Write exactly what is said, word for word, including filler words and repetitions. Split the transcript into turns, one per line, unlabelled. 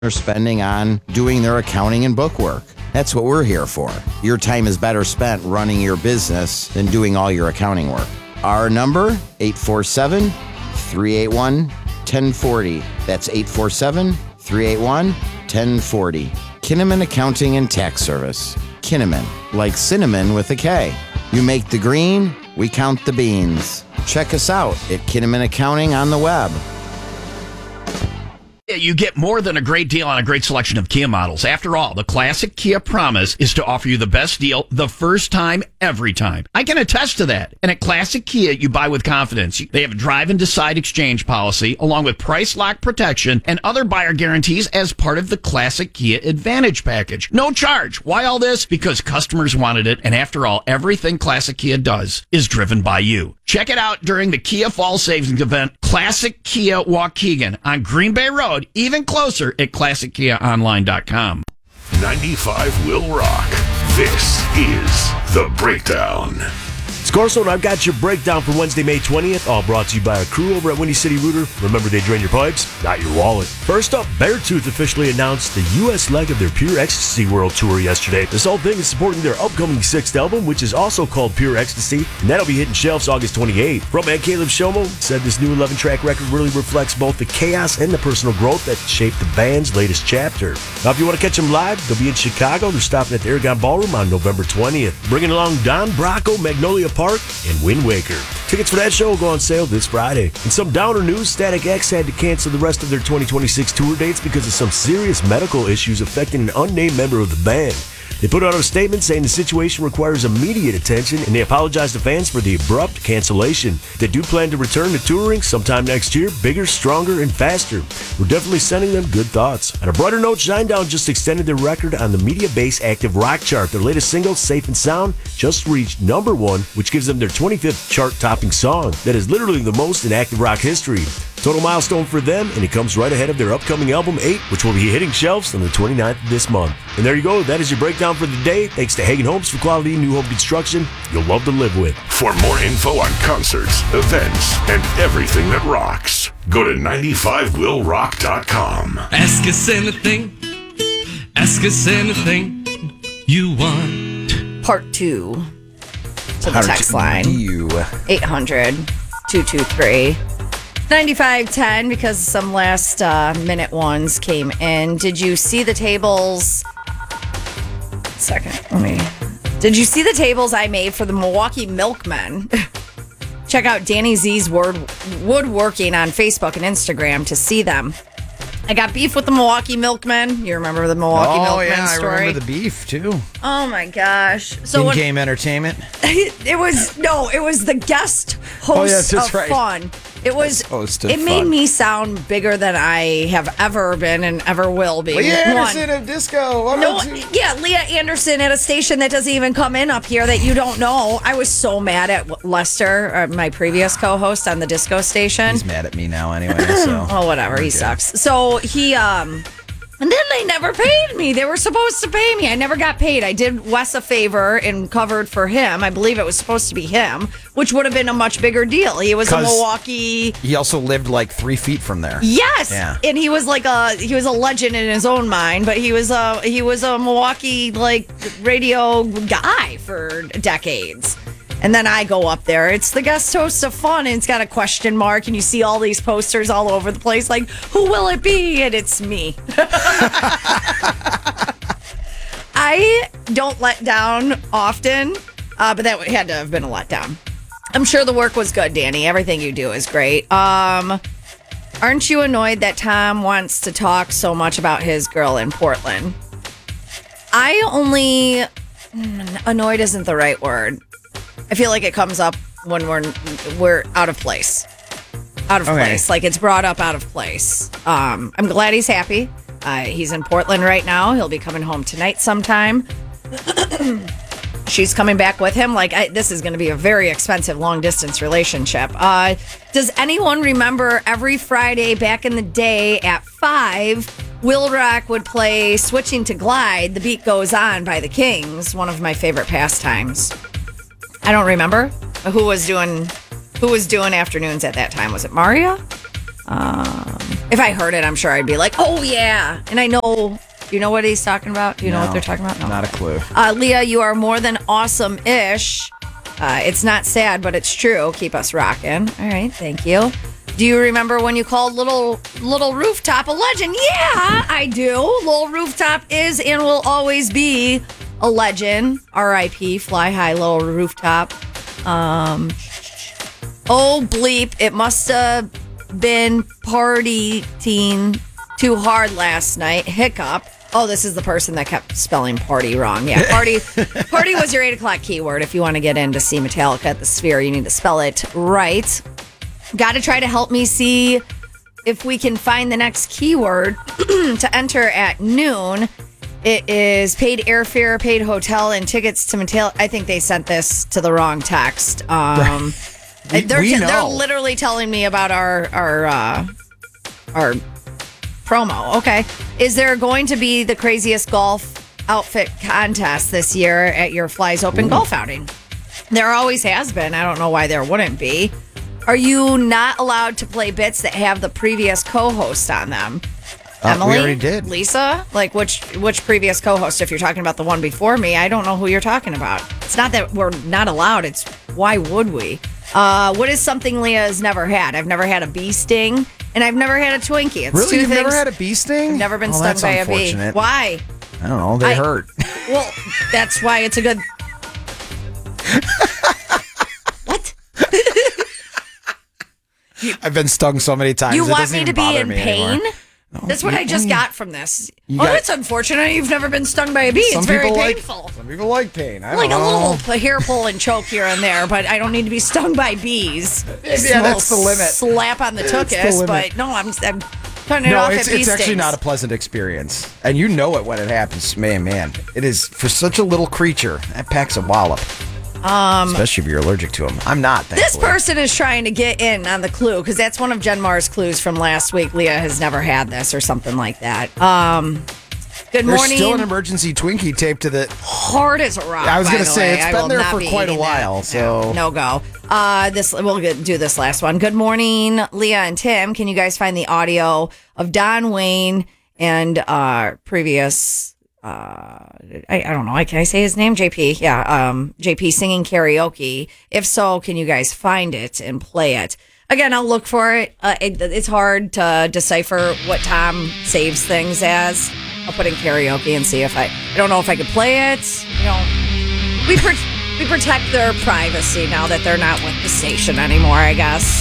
are spending on doing their accounting and bookwork. That's what we're here for. Your time is better spent running your business than doing all your accounting work. Our number, eight four seven, three eight one, one zero four zero. That's eight four seven, three eight one, one zero four zero. Kinnaman Accounting and Tax Service. Kinnaman, like cinnamon with a K. You make the green, we count the beans. Check us out at Kinnaman Accounting on the web.
You get more than a great deal on a great selection of Kia models. After all, the classic Kia promise is to offer you the best deal the first time, every time. I can attest to that. And at Classic Kia, you buy with confidence. They have a drive and decide exchange policy, along with price lock protection and other buyer guarantees as part of the Classic Kia Advantage package. No charge. Why all this? Because customers wanted it. And after all, everything Classic Kia does is driven by you. Check it out during the Kia Fall Savings Event, Classic Kia Waukegan on Green Bay Road, even closer at classic kia online dot com.
ninety-five will rock. This is The Breakdown.
Scorso, and I've got your breakdown for Wednesday, May twentieth, all brought to you by our crew over at Windy City Rooter. Remember, they drain your pipes, not your wallet. First up, Beartooth officially announced the U S leg of their Pure Ecstasy World Tour yesterday. This whole thing is supporting their upcoming sixth album, which is also called Pure Ecstasy, and that'll be hitting shelves August twenty-eighth. Frontman Caleb Shomo said this new eleven-track record really reflects both the chaos and the personal growth that shaped the band's latest chapter. Now, if you want to catch them live, they'll be in Chicago. They're stopping at the Aragon Ballroom on November twentieth, bringing along Don Bracco, Magnolia Park, and Wind Waker. Tickets for that show will go on sale this Friday. In some downer news, Static X had to cancel the rest of their twenty twenty-six tour dates because of some serious medical issues affecting an unnamed member of the band. They put out a statement saying the situation requires immediate attention, and they apologize to fans for the abrupt cancellation. They do plan to return to touring sometime next year, bigger, stronger, and faster. We're definitely sending them good thoughts. On a brighter note, Shinedown just extended their record on the Media Base Active Rock chart. Their latest single, Safe and Sound, just reached number one, which gives them their twenty-fifth chart-topping song. That is literally the most in active rock history. Total milestone for them, and it comes right ahead of their upcoming album, eight, which will be hitting shelves on the twenty-ninth of this month. And there you go. That is your breakdown for the day. Thanks to Hagen Homes for quality new home construction you'll love to live with.
For more info on concerts, events, and everything that rocks, go to ninety-five will rock dot com.
Ask us anything. Ask us anything you want.
Part two to the
Part
text
two.
line. eight hundred, two two three, nine five one zero because some last uh, minute ones came in. Did you see the tables? Second, let me. Did you see the tables I made for the Milwaukee Milkmen? Check out Danny Z's word, Woodworking on Facebook and Instagram to see them. I got beef with the Milwaukee Milkmen. You remember the Milwaukee
oh,
Milkmen
yeah,
story?
I remember the beef, too.
Oh, my gosh. So
In-game entertainment.
It was, no, it was the guest host
Oh, yes, that's
of
right.
fun. It was,
Host of
it made
fun.
me sound bigger than I have ever been and ever will be.
Leah
One.
Anderson of Disco.
No, yeah, Leah Anderson at a station that doesn't even come in up here that you don't know. I was so mad at Lester, uh, my previous co-host on the disco station.
He's mad at me now anyway, so.
Oh, whatever. He sucks. So he, um, and then they never paid me. They were supposed to pay me. I never got paid. I did Wes a favor and covered for him. I believe it was supposed to be him, which would have been a much bigger deal. He was a
'Cause
Milwaukee.
He also lived like three feet from there.
Yes,
Yeah.
and he was like a he was a legend in his own mind, but he was a he was a Milwaukee like radio guy for decades. And then I go up there. It's the guest host of fun, and it's got a question mark, and you see all these posters all over the place, like, who will it be? And it's me. I don't let down often, uh, but that had to have been a letdown. I'm sure the work was good, Danny. Everything you do is great. Um, aren't you annoyed that Tom wants to talk so much about his girl in Portland? I only... Annoyed isn't the right word. I feel like it comes up when we're we're out of place. Out of
Okay.
place. Like it's brought up out of place. Um, I'm glad he's happy. Uh, he's in Portland right now. He'll be coming home tonight sometime. She's coming back with him. Like I, this is going to be a very expensive long distance relationship. Uh, does anyone remember every Friday back in the day at five, Will Rock would play Switching to Glide, The Beat Goes On by the Kings, one of my favorite pastimes. I don't remember who was doing who was doing afternoons at that time. Was it Maria? Um, If I heard it, I'm sure I'd be like, oh, yeah. And I know, you know what he's talking about? Do you know what
No,
they're talking about? No.
Not a clue.
Uh, Leah, you are more than awesome-ish. Uh, it's not sad, but it's true. Keep us rocking. All right, thank you. Do you remember when you called Little Little Rooftop a legend? Yeah, I do. Little Rooftop is and will always be a legend. R I P Fly High Little Rooftop. Um, oh, bleep. It must have been partying too hard last night. Hiccup. Oh, this is the person that kept spelling party wrong. Yeah, party party was your eight o'clock keyword. If you want to get in to see Metallica at the Sphere, you need to spell it right. Got to try to help me see if we can find the next keyword to enter at noon. It is paid airfare, paid hotel, and tickets to Metallica. I think they sent this to the wrong text. Um,
We-
they're,
we
they're
know.
literally telling me about our our uh, our promo. Okay, is there going to be the craziest golf outfit contest this year at your Flies Open golf outing? There always has been. I don't know why there wouldn't be. Are you not allowed to play bits that have the previous co-host on them?
Uh, we
Emily,
already did.
Lisa, like which which previous co-host? If you're talking about the one before me, I don't know who you're talking about. It's not that we're not allowed. It's why would we? Uh, what is something Leah has never had? I've never had a bee sting, and I've never had a Twinkie. It's
Really?
two
You've
things.
never had a bee sting?
I've never been
Oh,
stung
that's
by a bee.
unfortunate.
Why?
I don't know. They
I-
hurt.
Well, that's why it's a good. What?
I've been stung so many times.
You
it
want
doesn't
me to
even
be
bother
in
me
pain?
anymore.
That's what
you-
I just
you-
got from this.
you
Oh,
got-
it's unfortunate you've never been stung by a bee.
Some
It's very
people like-
painful.
Some people like pain. I
Like a
don't know.
little hair pull and choke here and there, but I don't need to be stung by bees. Just
Yeah,
a
that's the
little
limit.
Slap on the
That's the
tuchus,
limit.
but no, I'm, I'm cutting it
No,
off
it's,
at bee
it's actually
stings.
not a pleasant experience. And you know it when it happens. Man, man. It is, for such a little creature, that packs a wallop. Um, Especially if you're allergic to them. I'm not,
This
thankfully.
person is trying to get in on the clue because that's one of Jen Mar's clues from last week. Leah has never had this or something like that. Um, good
There's
morning.
still an emergency Twinkie taped to the...
Hard as a rock.
I was
by
gonna
the
say,
way.
it's
I
been
will
there
not
for
be
quite a
eating that.
while, so-
no go. Uh, this we'll get, do this last one. Good morning, Leah and Tim. Can you guys find the audio of Don Wayne and uh, previous? Uh, I, I don't know. Can I say his name? J P. Yeah. Um, J P singing karaoke. If so, can you guys find it and play it? Again, I'll look for it. Uh, it it's hard to decipher what Tom saves things as. I'll put in karaoke and see if I. I don't know if I could play it. You know, we pro- we protect their privacy now that they're not with the station anymore, I guess.